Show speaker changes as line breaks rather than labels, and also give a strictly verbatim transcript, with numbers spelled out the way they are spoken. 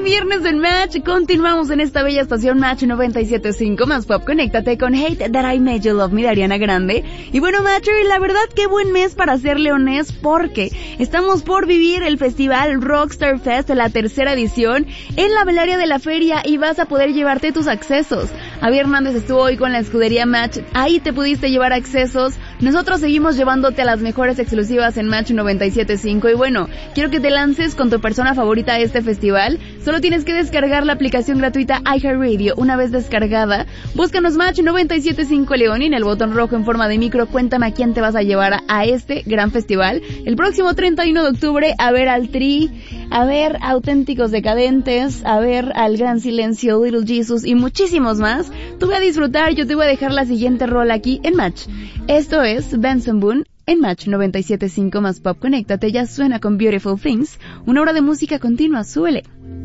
viernes en Match. Continuamos en esta bella estación Match noventa y siete punto cinco más pop. Conéctate con Hate That I Made You Love Me de Ariana Grande. Y bueno, Matcher, la verdad qué buen mes para ser leones, porque estamos por vivir el festival Rockstar Fest, la tercera edición, en la velaria de la feria, y vas a poder llevarte tus accesos. Javier Hernández estuvo hoy con la escudería Match, ahí te pudiste llevar accesos. Nosotros seguimos llevándote a las mejores exclusivas en Match noventa y siete punto cinco. Y bueno, quiero que te lances con tu persona favorita a este festival. Solo tienes que descargar la aplicación gratuita iHeartRadio. Una vez descargada, búscanos Match noventa y siete punto cinco León, y en el botón rojo en forma de micro cuéntame a quién te vas a llevar a este gran festival el próximo treinta y uno de octubre, a ver al Tri, a ver Auténticos Decadentes, a ver al Gran Silencio, Little Jesus y muchísimos más. Tú voy a disfrutar, yo te voy a dejar la siguiente rola aquí en Match. Esto es Benson Boone en Match noventa y siete punto cinco más pop. Conéctate, ya suena con Beautiful Things, una hora de música continua, súbele.